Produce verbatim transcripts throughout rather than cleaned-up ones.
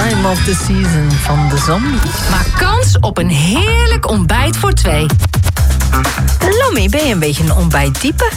Time of the season van de zombies. Maak kans op een heerlijk ontbijt voor twee. Lammy, ben je een beetje een ontbijttype?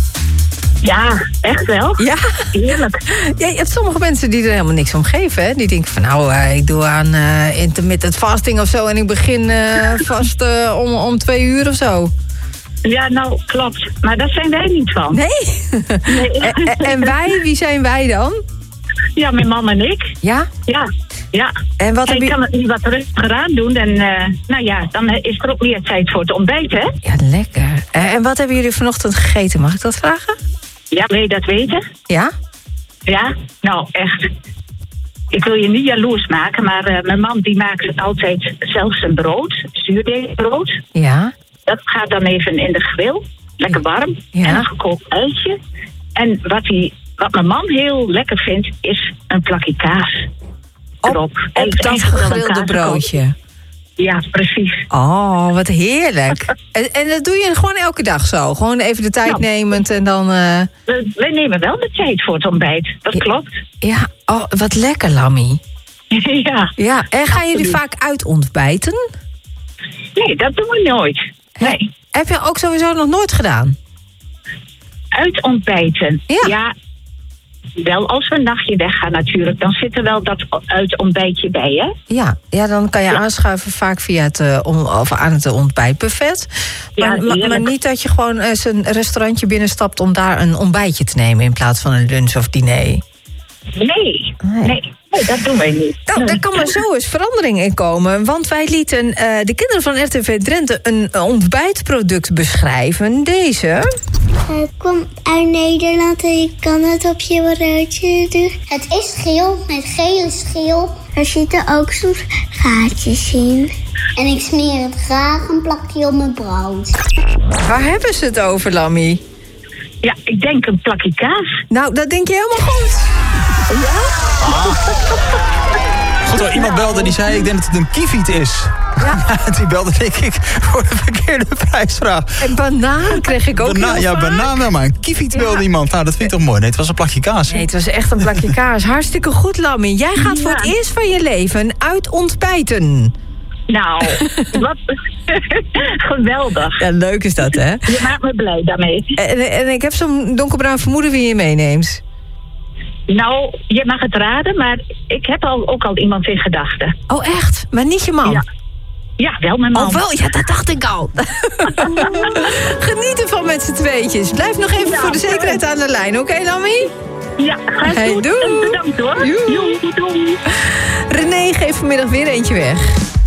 Ja, echt wel. Ja? Heerlijk. Ja, je hebt sommige mensen die er helemaal niks om geven. Hè? Die denken van nou, uh, ik doe aan uh, intermittent fasting of zo... en ik begin uh, vast uh, om, om twee uur of zo. Ja, nou, klopt. Maar daar zijn wij niet van. Nee? Nee. en, en wij, wie zijn wij dan? Ja, mijn man en ik. Ja? Ja, ja. En wat Hij heb je... kan het niet wat rustiger aan doen. En uh, nou ja, dan is er ook meer tijd voor het ontbijt, hè? Ja, lekker. Uh, en wat hebben jullie vanochtend gegeten? Mag ik dat vragen? Ja, wil je dat weten? Ja? Ja, nou echt. Ik wil je niet jaloers maken, maar uh, mijn man die maakt altijd zelf zijn brood, zuurdeegbrood. Ja. Dat gaat dan even in de grill, lekker warm, Ja. en een gekookt eitje. En wat, hij, wat mijn man heel lekker vindt, is een plakje kaas erop. Op, En op ik dat vind het wel een gegrilde kaas broodje. Ja, precies. Oh, wat heerlijk. en, en dat doe je gewoon elke dag zo? Gewoon even de tijd Ja. nemend en dan... Uh... We, wij nemen wel de tijd voor het ontbijt, dat Ja. klopt. Ja, oh, wat lekker, Lammy. Ja. Ja, en gaan jullie Absoluut. vaak uit ontbijten? Nee, dat doen we nooit. Nee. Heb je ook sowieso nog nooit gedaan? Uit ontbijten. Ja. ja. Wel als we een nachtje weggaan natuurlijk, dan zit er wel dat uit ontbijtje bij, hè? Ja, ja dan kan je Ja. aanschuiven vaak via het, uh, on, of aan het ontbijtbuffet. Ja, Maar, maar, heerlijk. maar niet dat je gewoon eens een restaurantje binnenstapt om daar een ontbijtje te nemen in plaats van een lunch of diner. Nee. Nee. Nee, nee dat doen wij niet. Nou, daar kan maar zo eens verandering in komen. Want wij lieten uh, de kinderen van R T V Drenthe een ontbijtproduct beschrijven. Deze. Het komt uit Nederland en je kan het op je broodje doen. Het is geel met gele schil. Er zitten ook soms gaatjes in. En ik smeer het graag een plakje op mijn brood. Waar hebben ze het over, Lammy? Ja, ik denk een plakje kaas. Nou, dat denk je helemaal goed. Goed hoor, iemand belde die zei, ik denk dat het een kieviet is. Ja. Die belde denk ik voor de verkeerde prijsvraag. En banaan kreeg ik ook Bana- heel ja, vaak. banaan wel, maar een kieviet Ja. belde iemand. Nou, dat vind ik toch mooi. Nee, het was een plakje kaas. Nee, het was echt een plakje kaas. Hartstikke goed, Lammy. Jij gaat voor het Ja. eerst van je leven uit ontbijten. Nou, wat geweldig. Ja, leuk is dat, hè? Je maakt me blij daarmee. En, en ik heb zo'n donkerbruin vermoeden wie je meeneemt. Nou, je mag het raden, maar ik heb al, ook al iemand in gedachten. Oh, echt? Maar niet je man? Ja. Ja, wel mijn man. Oh, wel? Ja, dat dacht ik al. Geniet ervan met z'n tweetjes. Blijf nog even Ja. voor de zekerheid aan de lijn, oké, okay, Lammy? Ja, gaat Hey, goed. doei. En bedankt hoor. Joe. Joe, doei. René geeft vanmiddag weer eentje weg.